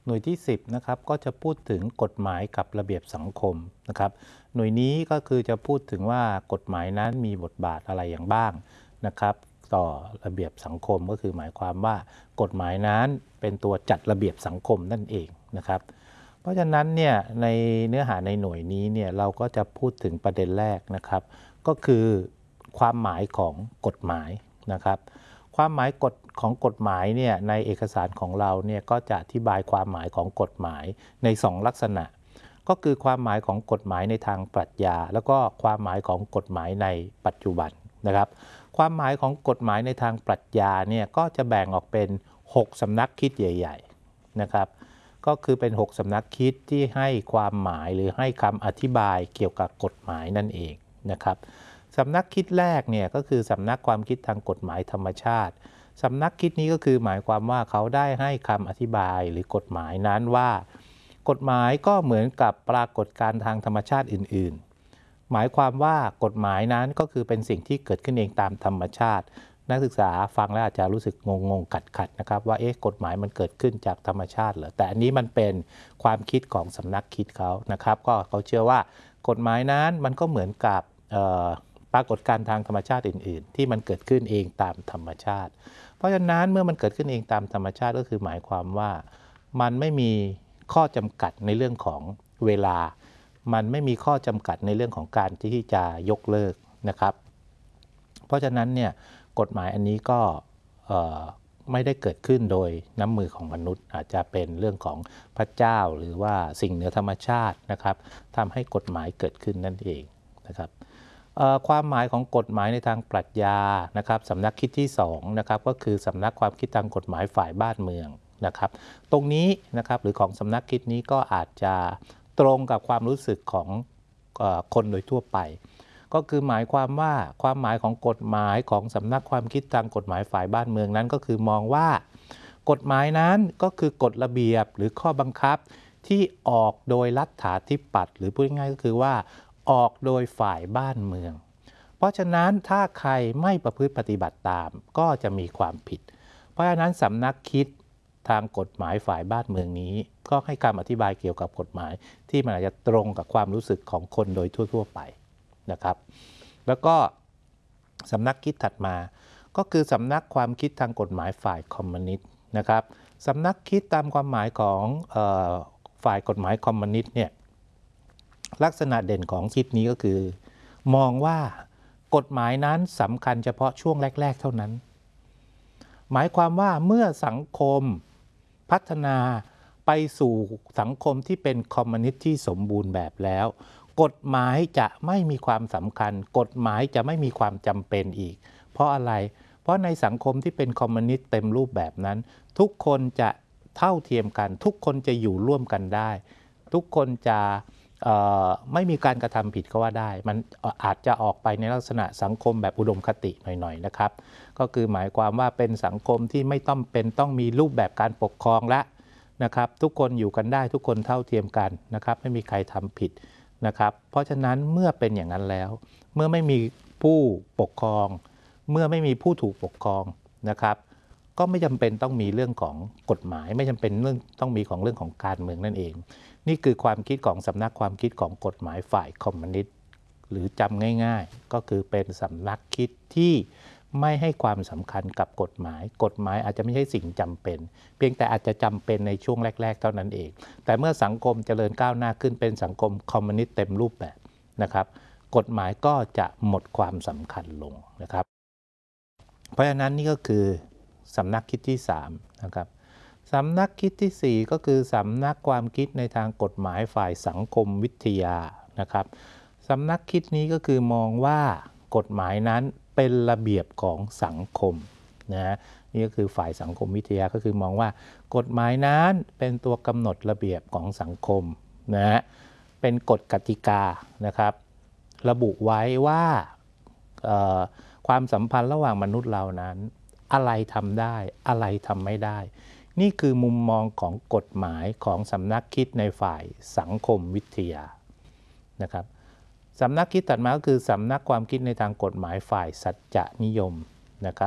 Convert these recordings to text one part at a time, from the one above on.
หน่วยที่10นะครับก็จะพูดถึงกฎหมายกับระเบียบสังคมนะครับหน่วยนี้ก็คือจะพูดถึงว่ากฎหมายนั้นมีบทบาทอะไรอย่างบ้างนะครับต่อระเบียบสังคมก็คือหมายความว่ากฎหมายนั้นเป็นตัวจัดระเบียบสังคมนั่นเองนะครับเพราะฉะนั้นเนี่ยในเนื้อหาในหน่วยนี้เนี่ยเราก็จะพูดถึงประเด็นแรกนะครับก็คือความหมายของกฎหมายนะครับความหมายของกฎหมายเนี่ยในเอกสารของเราเนี่ยก็จะอธิบายความหมายของกฎหมายใน2ลักษณะก็คือความหมายของกฎหมายในทางปรัชญาแล้วก็ความหมายของกฎหมายในปัจจุบันนะครับความหมายของกฎหมายในทางปรัชญาเนี่ยก็จะแบ่งออกเป็น6สำนักคิดใหญ่ๆนะครับก็คือเป็น6สำนักคิดที่ให้ความหมายหรือให้คำอธิบายเกี่ยวกับกฎหมายนั่นเองนะครับสำนักคิดแรกเนี่ยก็คือสำนักความคิดทางกฎหมายธรรมชาติสำนักคิดนี้ก็คือหมายความว่าเขาได้ให้คำอธิบายหรือกฎหมายนั้นว่ากฎหมายก็เหมือนกับปรากฏการณ์ทางธรรมชาติอื่นๆหมายความว่ากฎหมายนั้นก็คือเป็นสิ่งที่เกิดขึ้นเองตามธรรมชาตินักศึกษาฟังแล้วอาจจะรู้สึกงงขัดนะครับว่ากฎหมายมันเกิดขึ้นจากธรรมชาติเหรอแต่อันนี้มันเป็นความคิดของสำนักคิดเขานะครับก็เขาเชื่อว่ากฎหมายนั้นมันก็เหมือนกับปรากฏการณ์ทางธรรมชาติอื่นๆที่มันเกิดขึ้นเองตามธรรมชาติเพราะฉะนั้นเมื่อมันเกิดขึ้นเองตามธรรมชาติก็คือหมายความว่ามันไม่มีข้อจำกัดในเรื่องของเวลามันไม่มีข้อจำกัดในเรื่องของการที่จะยกเลิกนะครับเพราะฉะนั้นเนี่ยกฎหมายอันนี้ก็ไม่ได้เกิดขึ้นโดยน้ำมือของมนุษย์อาจจะเป็นเรื่องของพระเจ้าหรือว่าสิ่งเหนือธรรมชาตินะครับทำให้กฎหมายเกิดขึ้นนั่นเองนะครับความหมายของกฎหมายในทางปรัชญานะครับสำนักคิดที่2นะครับก็คือสำนักความคิดทางกฎหมายฝ่ายบ้านเมืองนะครับตรงนี้นะครับหรือของสำนักคิดนี้ก็อาจจะตรงกับความรู้สึกของคนโดยทั่วไปก็คือหมายความว่าความหมายของกฎหมายของสำนักความคิดทางกฎหมายฝ่ายบ้านเมืองนั้นก็คือมองว่ากฎหมายนั้นก็คือกฎระเบียบหรือข้อบังคับที่ออกโดยรัฐาธิปัตย์หรือพูดง่ายๆก็คือว่าออกโดยฝ่ายบ้านเมืองเพราะฉะนั้นถ้าใครไม่ประพฤติปฏิบัติตามก็จะมีความผิดเพราะฉะนั้นสำนักคิดทางกฎหมายฝ่ายบ้านเมืองนี้ก็ให้คำอธิบายเกี่ยวกับกฎหมายที่มันอาจจะตรงกับความรู้สึกของคนโดยทั่วๆไปนะครับแล้วก็สำนักคิดถัดมาก็คือสำนักความคิดทางกฎหมายฝ่ายคอมมิวนิสต์นะครับสำนักคิดตามความหมายของฝ่ายกฎหมายคอมมิวนิสต์เนี่ยลักษณะเด่นของคิดนี้ก็คือมองว่ากฎหมายนั้นสำคัญเฉพาะช่วงแรกๆเท่านั้นหมายความว่าเมื่อสังคมพัฒนาไปสู่สังคมที่เป็นคอมมิวนิสต์ที่สมบูรณ์แบบแล้วกฎหมายจะไม่มีความสำคัญกฎหมายจะไม่มีความจำเป็นอีกเพราะอะไรเพราะในสังคมที่เป็นคอมมิวนิสต์เต็มรูปแบบนั้นทุกคนจะเท่าเทียมกันทุกคนจะอยู่ร่วมกันได้ทุกคนจะไม่มีการกระทำผิดก็ว่าได้มันอาจจะออกไปในลักษณะสังคมแบบอุดมคติหน่อยๆนะครับก็คือหมายความว่าเป็นสังคมที่ไม่ต้องมีรูปแบบการปกครองและนะครับทุกคนอยู่กันได้ทุกคนเท่าเทียมกันนะครับไม่มีใครทำผิดนะครับเพราะฉะนั้นเมื่อเป็นอย่างนั้นแล้วเมื่อไม่มีผู้ปกครองเมื่อไม่มีผู้ถูกปกครองนะครับก็ไม่จำเป็นต้องมีเรื่องของกฎหมายไม่จำเป็นต้องมีของเรื่องของการเมืองนั่นเองนี่คือความคิดของสำนักความคิดของกฎหมายฝ่ายคอมมิวนิสต์หรือจำง่ายๆก็คือเป็นสำนักคิดที่ไม่ให้ความสำคัญกับกฎหมายกฎหมายอาจจะไม่ใช่สิ่งจำเป็นเพียงแต่อาจจะจำเป็นในช่วงแรกๆเท่านั้นเองแต่เมื่อสังคมเจริญก้าวหน้าขึ้นเป็นสังคมคอมมิวนิสต์เต็มรูปแบบนะครับกฎหมายก็จะหมดความสำคัญลงนะครับเพราะฉะนั้นนี่ก็คือสำนักคิดที่3นะครับสำนักคิดที่4ก็คือสำนักความคิดในทางกฎหมายฝ่ายสังคมวิทยานะครับสำนักคิดนี้ก็คือมองว่ากฎหมายนั้นเป็นระเบียบของสังคมนะนี่ก็คือฝ่ายสังคมวิทยาก็คือมองว่ากฎหมายนั้นเป็นตัวกำหนดระเบียบของสังคมนะเป็นกฎกติกานะครับระบุไว้ว่าความสัมพันธ์ระหว่างมนุษย์เรานั้นอะไรทำได้อะไรทำไม่ได้นี่คือมุมมองของกฎหมายของสำนักคิดในฝ่ายสังคมวิทยานะครับสำนักคิดถัดมาก็คือสำนักความคิดในทางกฎหมายฝ่ายสัจจะนิยมนะครับ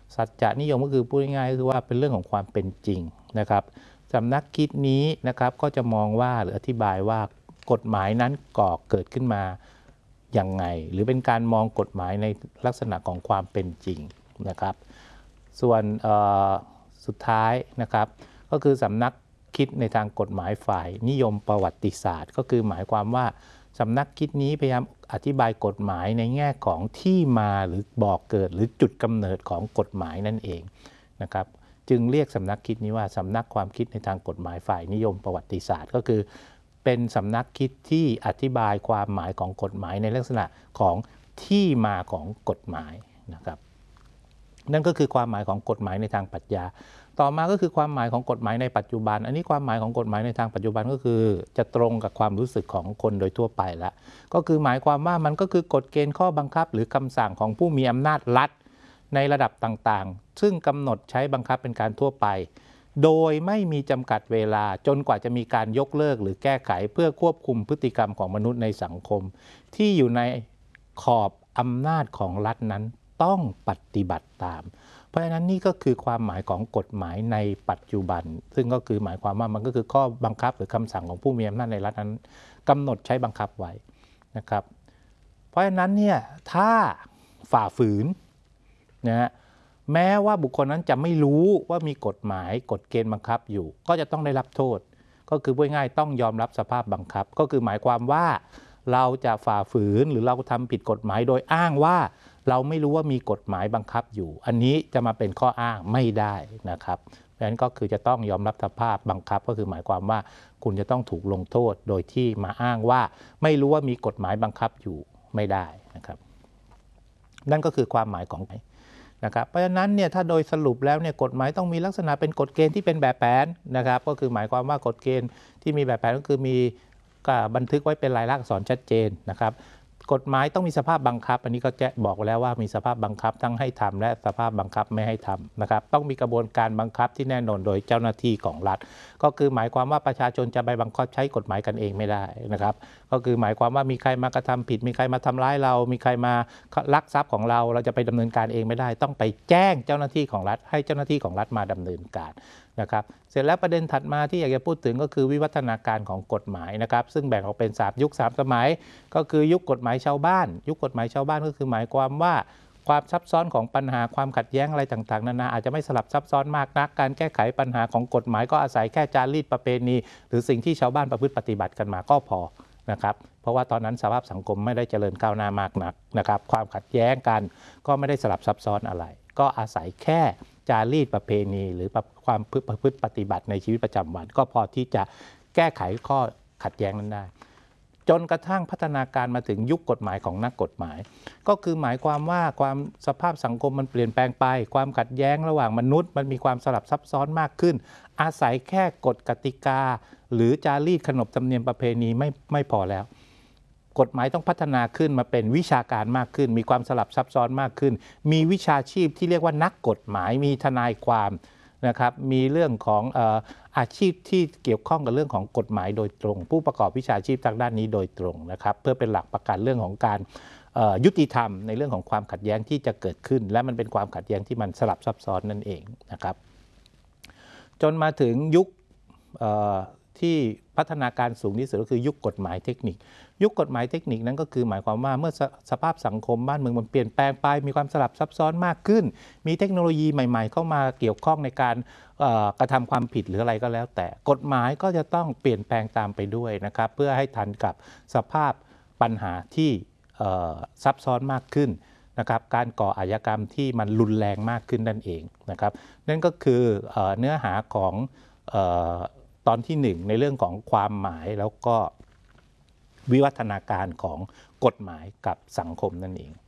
สัจจะนิยมก็คือพูดง่ายๆก็คือว่าเป็นเรื่องของความเป็นจริงนะครับสำนักคิดนี้นะครับก็จะมองว่าหรืออธิบายว่ากฎหมายนั้นก่อเกิดขึ้นมาอย่างไงหรือเป็นการมองกฎหมายในลักษณะของความเป็นจริงนะครับส่วนสุดท้ายนะครับก็คือสำนักคิดในทางกฎหมายฝ่ายนิยมประวัติศาสตร์ก็คือหมายความว่าสำนักคิดนี้พยายามอธิบายกฎหมายในแง่ของที่มาหรือบอกเกิดหรือจุดกำเนิดของกฎหมายนั่นเองนะครับจึงเรียกสำนักคิดนี้ว่าสำนักความคิดในทางกฎหมายฝ่ายนิยมประวัติศาสตร์ก็คือเป็นสำนักคิดที่อธิบายความหมายของกฎหมายในลักษณะของที่มาของกฎหมายนะครับนั่นก็คือความหมายของกฎหมายในทางปรัชญาต่อมาก็คือความหมายของกฎหมายในปัจจุบันอันนี้ความหมายของกฎหมายในทางปัจจุบันก็คือจะตรงกับความรู้สึกของคนโดยทั่วไปแล้วก็คือหมายความว่ามันก็คือกฎเกณฑ์ข้อบังคับหรือคำสั่งของผู้มีอำนาจรัฐในระดับต่างๆซึ่งกำหนดใช้บังคับเป็นการทั่วไปโดยไม่มีจำกัดเวลาจนกว่าจะมีการยกเลิกหรือแก้ไขเพื่อควบคุมพฤติกรรมของมนุษย์ในสังคมที่อยู่ในขอบอำนาจของรัฐนั้นต้องปฏิบัติตามเพราะฉะนั้นนี่ก็คือความหมายของกฎหมายในปัจจุบันซึ่งก็คือหมายความว่ามันก็คือข้อบังคับหรือคำสั่งของผู้มีอำนาจในรัฐนั้นกำหนดใช้บังคับไว้นะครับเพราะฉะนั้นเนี่ยถ้าฝ่าฝืนนะฮะแม้ว่าบุคคลนั้นจะไม่รู้ว่ามีกฎหมายกฎเกณฑ์บังคับอยู่ก็จะต้องได้รับโทษก็คือพูดง่ายๆต้องยอมรับสภาพบังคับก็คือหมายความว่าเราจะฝ่าฝืนหรือเราทำผิดกฎหมายโดยอ้างว่าเราไม่รู้ว่ามีกฎหมายบังคับอยู่อันนี้จะมาเป็นข้ออ้างไม่ได้นะครับเพราะฉะนั้นก็คือจะต้องยอมรับสภาพบังคับก็คือหมายความว่าคุณจะต้องถูกลงโทษโดยที่มาอ้างว่าไม่รู้ว่ามีกฎหมายบังคับอยู่ไม่ได้นะครับนั่นก็คือความหมายของนะครับเพราะฉะนั้นเนี่ยถ้าโดยสรุปแล้วเนี่ยกฎหมายต้องมีลักษณะเป็นกฎเกณฑ์ที่เป็นแบบแผนนะครับก็คือหมายความว่ากฎเกณฑ์ที่มีแบบแผนก็คือมีบันทึกไว้เป็นลายลักษณ์อักษรชัดเจนนะครับกฎหมายต้องมีสภาพบังคับอันนี้ก็แจ้งบอกแล้วว่ามีสภาพบังคับทั้งให้ทำและสภาพบังคับไม่ให้ทำนะครับต้องมีกระบวนการบังคับที่แน่นอนโดยเจ้าหน้าที่ของรัฐก็คือหมายความว่าประชาชนจะไปบังคับใช้กฎหมายกันเองไม่ได้นะครับก็คือหมายความว่ามีใครมากระทำผิดมีใครมาทำร้ายเรามีใครมาลักทรัพย์ของเราจะไปดำเนินการเองไม่ได้ต้องไปแจ้งเจ้าหน้าที่ของรัฐให้เจ้าหน้าที่ของรัฐมาดำเนินการนะครับเสร็จแล้วประเด็นถัดมาที่อยากจะพูดถึงก็คือวิวัฒนาการของกฎหมายนะครับซึ่งแบ่งออกเป็น3ยุค3สมัยก็คือยุคกฎหมายชาวบ้านยุคกฎหมายชาวบ้านก็คือหมายความว่าความซับซ้อนของปัญหาความขัดแย้งอะไรต่างๆนานาอาจจะไม่สลับซับซ้อนมากนักการแก้ไขปัญหาของกฎหมายก็อาศัยแค่จารีตประเพณีหรือสิ่งที่ชาวบ้านประพฤติปฏิบัติกันมาก็พอนะครับเพราะว่าตอนนั้นสภาพสังคมไม่ได้เจริญก้าวหน้ามากนักนะครับความขัดแย้งกันก็ไม่ได้สลับซับซ้อนอะไรก็อาศัยแค่จารีตประเพณีหรือความประพฤติปฏิบัติในชีวิตประจำวันก็พอที่จะแก้ไขข้อขัดแย้งนั้นได้จนกระทั่งพัฒนาการมาถึงยุคกฎหมายของนักกฎหมายก็คือหมายความว่าความสภาพสังคมมันเปลี่ยนแปลงไปความขัดแย้งระหว่างมนุษย์มันมีความสลับซับซ้อนมากขึ้นอาศัยแค่กฎกติกาหรือจารีตขนบธรรมเนียมประเพณีไม่พอแล้วกฎหมายต้องพัฒนาขึ้นมาเป็นวิชาการมากขึ้นมีความสลับซับซ้อนมากขึ้นมีวิชาชีพที่เรียกว่านักกฎหมายมีทนายความนะครับมีเรื่องของอาชีพที่เกี่ยวข้องกับเรื่องของกฎหมายโดยตรงผู้ประกอบวิชาชีพทางด้านนี้โดยตรงนะครับเพื่อเป็นหลักประกันเรื่องของการยุติธรรมในเรื่องของความขัดแย้งที่จะเกิดขึ้นและมันเป็นความขัดแย้งที่มันสลับซับซ้อนนั่นเองนะครับจนมาถึงยุคที่พัฒนาการสูงที่สุดก็คือยุคกฎหมายเทคนิคยุคกฎหมายเทคนิคนั้นก็คือหมายความว่าเมื่อสภาพสังคมบ้านเมืองมันเปลี่ยนแปลงไปมีความสลับซับซ้อนมากขึ้นมีเทคโนโลยีใหม่ๆเข้ามาเกี่ยวข้องในการกระทำความผิดหรืออะไรก็แล้วแต่กฎหมายก็จะต้องเปลี่ยนแปลงตามไปด้วยนะครับเพื่อให้ทันกับสภาพปัญหาที่ซับซ้อนมากขึ้นนะครับการก่ออาชญากรรมที่มันรุนแรงมากขึ้นนั่นเองนะครับนั่นก็คือเนื้อหาของตอนที่1ในเรื่องของความหมายแล้วก็วิวัฒนาการของกฎหมายกับสังคมนั่นเอง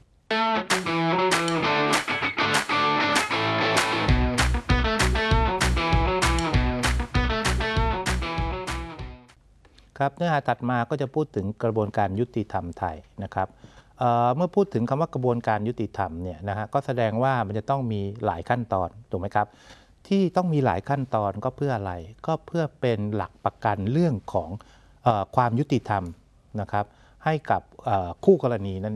ครับเนื้อหาถัดมาก็จะพูดถึงกระบวนการยุติธรรมไทยนะครับเมื่อพูดถึงคำว่ากระบวนการยุติธรรมเนี่ยนะฮะก็แสดงว่ามันจะต้องมีหลายขั้นตอนถูกไหมครับที่ต้องมีหลายขั้นตอนก็เพื่ออะไรก็เพื่อเป็นหลักประกันเรื่องของความยุติธรรมนะครับให้กับคู่กรณีนั่นเอง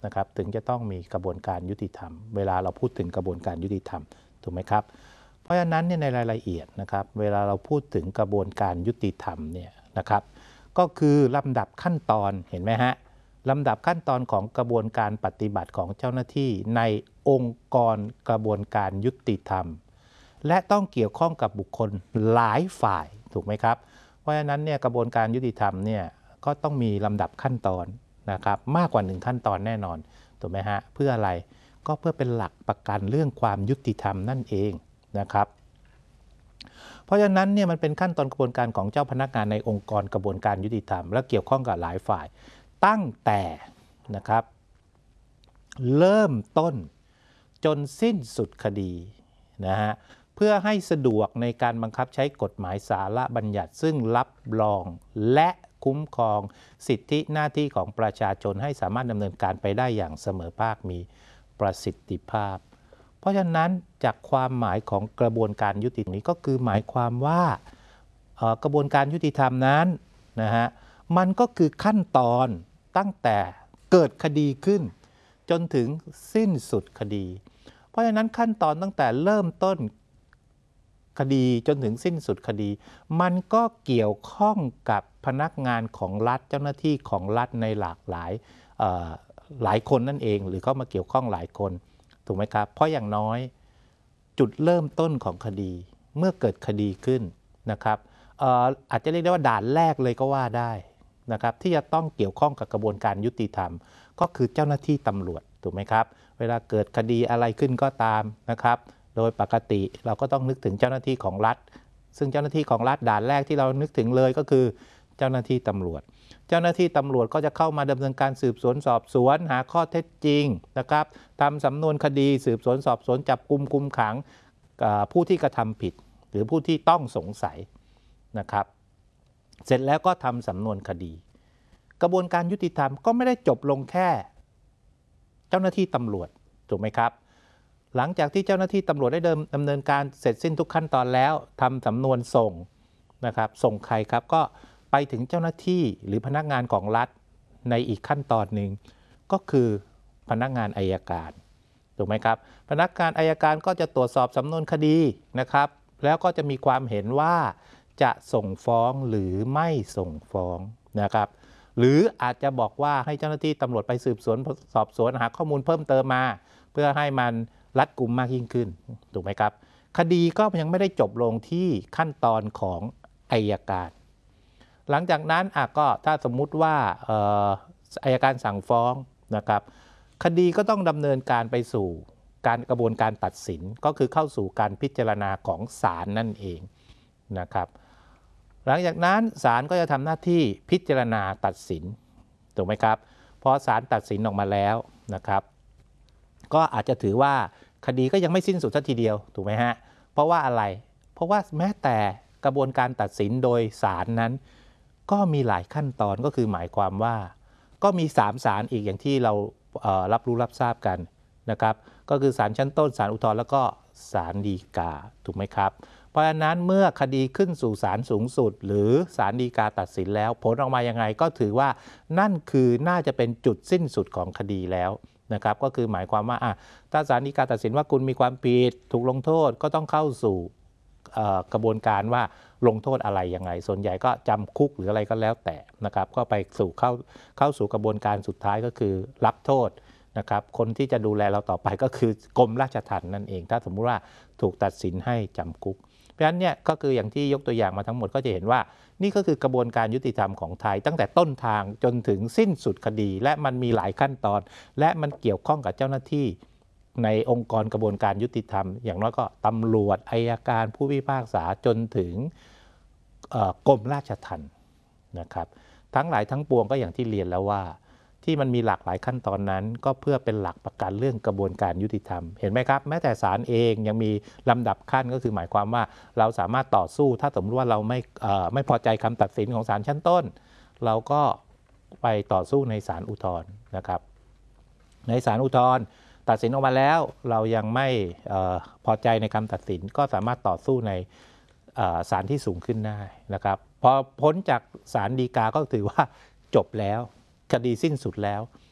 นะครับถึงจะต้องมีกระบวนการยุติธรรมเวลาเราพูดถึงกระบวนการยุติธรรมถูกไหมครับเพราะฉะนั้นเนี่ยในรายละเอียดนะครับเวลาเราพูดถึงกระบวนการยุติธรรมเนี่ยนะครับก็คือลำดับขั้นตอนเห็นไหมฮะลำดับขั้นตอนของกระบวนการปฏิบัติของเจ้าหน้าที่ในองค์กรกระบวนการยุติธรรมและต้องเกี่ยวข้องกับบุคคลหลายฝ่ายถูกไหมครับเพราะฉะนั้นเนี่ยกระบวนการยุติธรรมเนี่ยก็ต้องมีลำดับขั้นตอนนะครับมากกว่า1ขั้นตอนแน่นอนถูกไหมฮะเพื่ออะไรก็เพื่อเป็นหลักประกันเรื่องความยุติธรรมนั่นเองนะครับเพราะฉะนั้นเนี่ยมันเป็นขั้นตอนกระบวนการของเจ้าพนักงานในองค์กรกระบวนการยุติธรรมและเกี่ยวข้องกับหลายฝ่ายตั้งแต่นะครับเริ่มต้นจนสิ้นสุดคดีนะฮะเพื่อให้สะดวกในการบังคับใช้กฎหมายสาระบัญญัติซึ่งรับรองและคุ้มครองสิทธิหน้าที่ของประชาชนให้สามารถดำเนินการไปได้อย่างเสมอภาคมีประสิทธิภาพเพราะฉะนั้นจากความหมายของกระบวนการยุติธรรมนี้ก็คือหมายความว่ากระบวนการยุติธรรมนั้นนะฮะมันก็คือขั้นตอนตั้งแต่เกิดคดีขึ้นจนถึงสิ้นสุดคดีเพราะฉะนั้นขั้นตอนตั้งแต่เริ่มต้นคดีจนถึงสิ้นสุดคดีมันก็เกี่ยวข้องกับพนักงานของรัฐเจ้าหน้าที่ของรัฐในหลากหลายคนนั่นเองหรือเข้ามาเกี่ยวข้องหลายคนถูกไหมครับเพราะอย่างน้อยจุดเริ่มต้นของคดีเมื่อเกิดคดีขึ้นนะครับอาจจะเรียกได้ว่าด่านแรกเลยก็ว่าได้นะครับที่จะต้องเกี่ยวข้องกับกระบวนการยุติธรรมก็คือเจ้าหน้าที่ตำรวจถูกไหมครับเวลาเกิดคดีอะไรขึ้นก็ตามนะครับโดยปกติเราก็ต้องนึกถึงเจ้าหน้าที่ของรัฐซึ่งเจ้าหน้าที่ของรัฐด่านแรกที่เรานึกถึงเลยก็คือเจ้าหน้าที่ตำรวจเจ้าหน้าที่ตำรวจก็จะเข้ามาดำเนินการสืบสวนสอบสวนหาข้อเท็จจริงนะครับทำสำนวนคดีสืบสวนสอบสวนจับกุมคุมขังผู้ที่กระทำผิดหรือผู้ที่ต้องสงสัยนะครับเสร็จแล้วก็ทำสำนวนคดีกระบวนการยุติธรรมก็ไม่ได้จบลงแค่เจ้าหน้าที่ตำรวจถูกไหมครับหลังจากที่เจ้าหน้าที่ตำรวจได้ดำเนินการเสร็จสิ้นทุกขั้นตอนแล้วทำสำนวนส่งนะครับส่งใครครับก็ไปถึงเจ้าหน้าที่หรือพนักงานของรัฐในอีกขั้นตอนหนึ่งก็คือพนักงานอัยการถูกไหมครับพนักงานอัยการก็จะตรวจสอบสำนวนคดีนะครับแล้วก็จะมีความเห็นว่าจะส่งฟ้องหรือไม่ส่งฟ้องนะครับหรืออาจจะบอกว่าให้เจ้าหน้าที่ตำรวจไปสืบสวนสอบสวนหาข้อมูลเพิ่มเติมมาเพื่อให้มันรัดกุมมากยิ่งขึ้นถูกไหมครับคดีก็ยังไม่ได้จบลงที่ขั้นตอนของอัยการหลังจากนั้นก็ถ้าสมมุติว่าอัยการสั่งฟ้องนะครับคดีก็ต้องดำเนินการไปสู่การกระบวนการตัดสินก็คือเข้าสู่การพิจารณาของศาลนั่นเองนะครับหลังจากนั้นศาลก็จะทำหน้าที่พิจารณาตัดสินถูกไหมครับพอศาลตัดสินออกมาแล้วนะครับก็อาจจะถือว่าคดีก็ยังไม่สิ้นสุดทีเดียวถูกไหมฮะเพราะว่าอะไรเพราะว่าแม้แต่กระบวนการตัดสินโดยศาลนั้นก็มีหลายขั้นตอนก็คือหมายความว่าก็มี3ศาลอีกอย่างที่เรารับรู้รับทราบกันนะครับก็คือศาลชั้นต้นศาลอุทธรณ์แล้วก็ศาลฎีกาถูกไหมครับเพราะฉะนั้นเมื่อคดีขึ้นสู่ศาลสูงสุดหรือศาลฎีกาตัดสินแล้วผลออกมายังไงก็ถือว่านั่นคือน่าจะเป็นจุดสิ้นสุดของคดีแล้วนะครับก็คือหมายความว่าถ้าศาลฎีกาตัดสินว่าคุณมีความผิดถูกลงโทษก็ต้องเข้าสู่กระบวนการว่าลงโทษอะไรยังไงส่วนใหญ่ก็จำคุกหรืออะไรก็แล้วแต่นะครับก็ไปสู่เข้าสู่กระบวนการสุดท้ายก็คือรับโทษนะครับคนที่จะดูแลเราต่อไปก็คือกรมราชทัณฑ์นั่นเองถ้าสมมุติว่าถูกตัดสินให้จำคุกเพราะฉะนั้นเนี่ยก็คืออย่างที่ยกตัวอย่างมาทั้งหมดก็จะเห็นว่านี่ก็คือกระบวนการยุติธรรมของไทยตั้งแต่ต้นทางจนถึงสิ้นสุดคดีและมันมีหลายขั้นตอนและมันเกี่ยวข้องกับเจ้าหน้าที่ในองค์กรกระบวนการยุติธรรมอย่างน้อยก็ตำรวจอัยการผู้พิพากษาจนถึงกรมราชทัณฑ์นะครับทั้งหลายทั้งปวงก็อย่างที่เรียนแล้วว่าที่มันมีหลากหลายขั้นตอนนั้นก็เพื่อเป็นหลักประกันเรื่องกระบวนการยุติธรรมเห็นไหมครับแม้แต่ศาลเองยังมีลำดับขั้นก็คือหมายความว่าเราสามารถต่อสู้ถ้าสมมติว่าเราไม่พอใจคำตัดสินของศาลชั้นต้นเราก็ไปต่อสู้ในศาลอุทธรณ์นะครับในศาลอุทธรณ์ตัดสินออกมาแล้วเรายังไม่พอใจในคำตัดสินก็สามารถต่อสู้ในศาลที่สูงขึ้นได้นะครับพอพ้นจากศาลฎีกาก็ถือว่าจบแล้วคดีสิ้นสุดแล้ว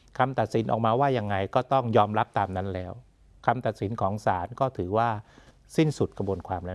คำตัดสินออกมาว่ายังไงก็ต้องยอมรับตามนั้นแล้วคำตัดสินของศาลก็ถือว่าสิ้นสุดกระบวนความแล้ว